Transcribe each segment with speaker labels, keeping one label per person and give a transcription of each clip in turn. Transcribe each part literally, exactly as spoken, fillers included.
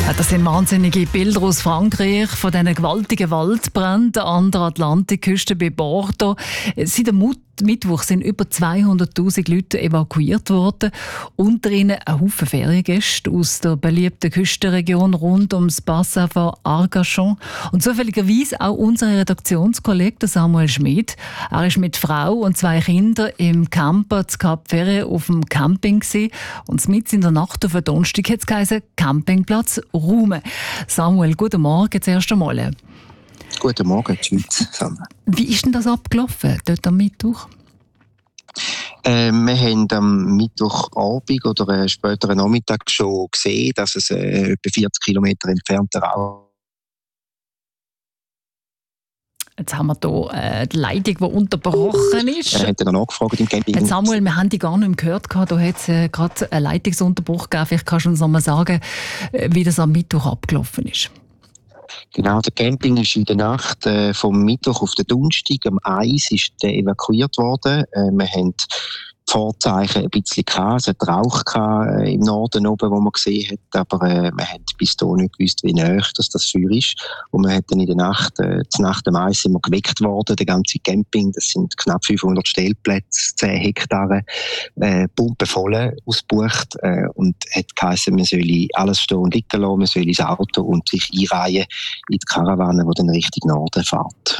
Speaker 1: Das sind wahnsinnige Bilder aus Frankreich von diesen gewaltigen Waldbränden an der Atlantikküste bei Bordeaux. Seit dem Mittwoch sind über zweihunderttausend Leute evakuiert worden. Unter ihnen ein Haufen Feriengäste aus der beliebten Küstenregion rund ums Bassin von Arcachon. Und zufälligerweise auch unser Redaktionskollege Samuel Schmid. Er ist mit Frau und zwei Kindern im Camper zu Cap Ferret auf dem Camping gewesen. Und mitten in der Nacht auf den Donnerstag hat es geheißen, Campingplatz Rume. Samuel, guten Morgen zuerst einmal.
Speaker 2: Guten Morgen, tschüss.
Speaker 1: Wie ist denn das abgelaufen, dort am Mittwoch?
Speaker 2: Äh, wir haben am Mittwochabend oder äh, späteren Nachmittag schon gesehen, dass es äh, etwa vierzig Kilometer entfernt Rauch.
Speaker 1: Jetzt haben wir hier äh, die Leitung, die unterbrochen ist.
Speaker 2: Er hat dann nachgefragt im Camping.
Speaker 1: Äh, Samuel, wir haben dich gar nicht mehr gehört. Da hat es äh, gerade einen Leitungsunterbruch gegeben. Vielleicht kannst du uns noch mal sagen, äh, wie das am Mittwoch abgelaufen ist.
Speaker 2: Genau, der Camping ist in der Nacht äh, vom Mittwoch auf den Donnerstag am eins ist der evakuiert worden. Äh, wir haben die Vorzeichen ein bisschen gehabt. Es hat Rauch gehabt, äh, im Norden oben, wo man gesehen hat, aber äh, wir haben bis dahin nicht gewusst, wie nahe das, das Feuer ist. Und wir hat dann in der Nacht, äh, zur Nacht am eins sind wir geweckt worden, der ganze Camping, das sind knapp fünfhundert Stellplätze, zehn Hektare, äh, pumpenvoll ausgebucht, äh, und hat geheißen, man solle alles stehen und liegen lassen, man solle ins Auto und sich einreihen in die Karawane, die dann Richtung Norden fährt.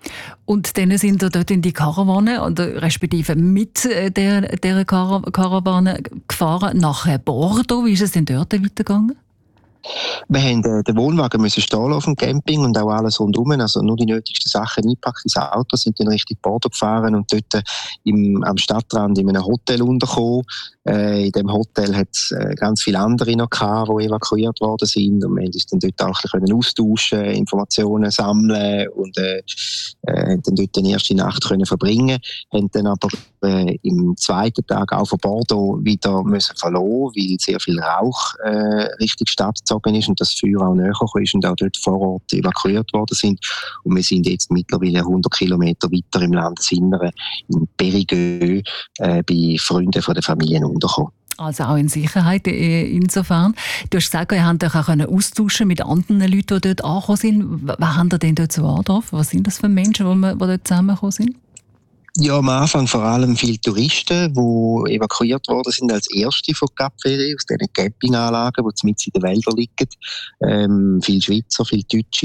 Speaker 1: Und dann sind wir dort in die Karawane, oder respektive mit der, der Karawane gefahren nach Bordeaux. Wie ist es denn dort weitergegangen?
Speaker 2: Wir haben äh, den Wohnwagen müssen stehen auf dem Camping und auch alles rundherum, also nur die nötigsten Sachen eingepackt ins Auto, sind dann Richtung Bordeaux gefahren und dort im, am Stadtrand in einem Hotel untergekommen. Äh, in dem Hotel hat es äh, ganz viele andere noch gehabt, die evakuiert worden sind, und wir haben uns dann dort auch ein bisschen austauschen, Informationen sammeln und äh, äh, haben dann dort die erste Nacht können verbringen, haben dann aber äh, im zweiten Tag auch von Bordeaux wieder müssen verlassen, weil sehr viel Rauch äh, Richtung Stadt gezogen ist und das Feuer auch näher gekommen ist und auch dort vor Ort evakuiert worden sind. Und wir sind jetzt mittlerweile hundert Kilometer weiter im Landesinneren, in Périgueux, äh, bei Freunden von der Familie untergekommen.
Speaker 1: Also auch in Sicherheit insofern. Du hast gesagt, ihr habt euch auch austauschen mit anderen Leuten, die dort angekommen sind. Was haben ihr denn dort so angetroffen? Was sind das für Menschen, die dort zusammengekommen sind?
Speaker 2: Ja, am Anfang vor allem viele Touristen, die evakuiert worden sind als Erste von Cap Ferret, aus diesen Campinganlagen, die mitten in den Wäldern liegen. Ähm, viele Schweizer, viele Deutsche,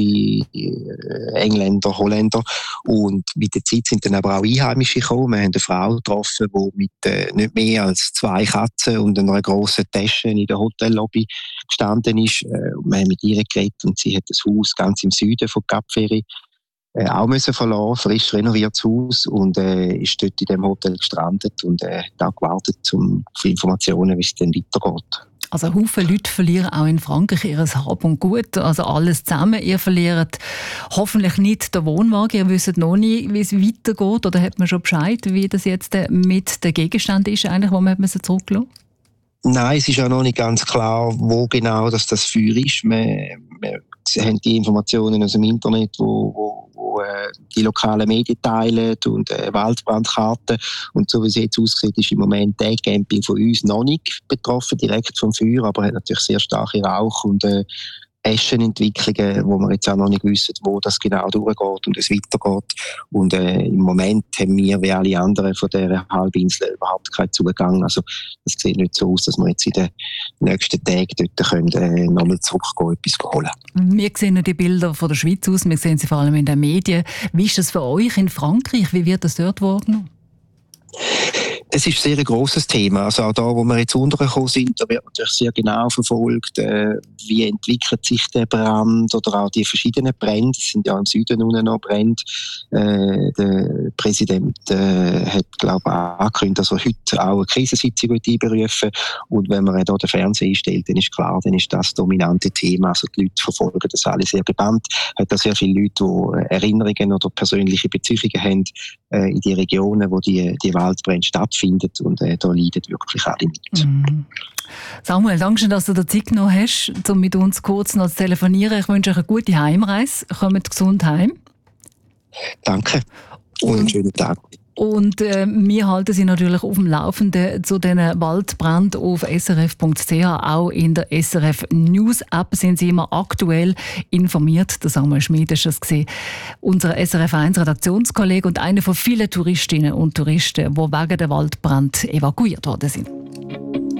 Speaker 2: äh, Engländer, Holländer. Und mit der Zeit sind dann aber auch Einheimische gekommen. Wir haben eine Frau getroffen, die mit äh, nicht mehr als zwei Katzen und einer grossen Tasche in der Hotellobby gestanden ist. Äh, und wir haben mit ihr geredet und sie hat das Haus ganz im Süden von Cap Ferret Äh, auch müssen verlassen, frisch renoviertes Haus, und äh, ist dort in dem Hotel gestrandet und äh, hat auch gewartet um, für Informationen, wie es dann weitergeht.
Speaker 1: Also ein Haufen Leute verlieren auch in Frankreich ihr Hab und Gut, also alles zusammen. Ihr verliert hoffentlich nicht den Wohnwagen, ihr wisst noch nie, wie es weitergeht, oder hat man schon Bescheid, wie das jetzt mit den Gegenständen ist, eigentlich, wo man zurücklassen muss?
Speaker 2: Nein, es ist auch noch nicht ganz klar, wo genau das, das Feuer ist. Wir, wir haben die Informationen aus dem Internet, wo, wo, wo äh, die lokalen Medien teilen und äh, Waldbrandkarten. Und so wie es jetzt aussieht, ist im Moment der Camping von uns noch nicht betroffen, direkt vom Feuer, aber hat natürlich sehr starke Rauch und äh, Eschenentwicklungen, wo wir jetzt auch noch nicht wissen, wo das genau durchgeht und es weitergeht. Und äh, im Moment haben wir, wie alle anderen von dieser Halbinsel, überhaupt keinen Zugang. Also es sieht nicht so aus, dass wir jetzt in den nächsten Tagen dort können, äh, nochmal zurückgehen, etwas holen.
Speaker 1: Wir sehen die Bilder von der Schweiz aus, wir sehen sie vor allem in den Medien. Wie ist das für euch in Frankreich? Wie wird das dort wahrgenommen?
Speaker 2: Es ist ein sehr grosses Thema. Also auch da, wo wir jetzt untergekommen sind, da wird natürlich sehr genau verfolgt, äh, wie entwickelt sich der Brand oder auch die verschiedenen Brände. Es sind ja im Süden unten noch Brände. Äh, der Präsident äh, hat, glaube ich, angekündigt, dass er heute auch eine Krisensitzung einberufen. Und wenn man hier den Fernseher einstellt, dann ist klar, dann ist das dominante Thema. Also die Leute verfolgen das alle sehr gebannt. Es hat auch sehr viele Leute, die Erinnerungen oder persönliche Beziehungen haben äh, in die Regionen, wo die, die Waldbrände stattfinden. Und äh, da leiden wirklich alle mit.
Speaker 1: Mm. Samuel, danke schön, dass du dir Zeit genommen hast, um mit uns kurz noch zu telefonieren. Ich wünsche euch eine gute Heimreise. Kommt gesund heim.
Speaker 2: Danke und einen schönen Tag.
Speaker 1: Und äh, wir halten Sie natürlich auf dem Laufenden zu diesen Waldbränden auf s r f punkt c h. Auch in der S R F News App sind Sie immer aktuell informiert. Der Samuel Schmid ist das gesehen. Unser S R F eins Redaktionskollege und einer von vielen Touristinnen und Touristen, die wegen der Waldbrand evakuiert worden sind.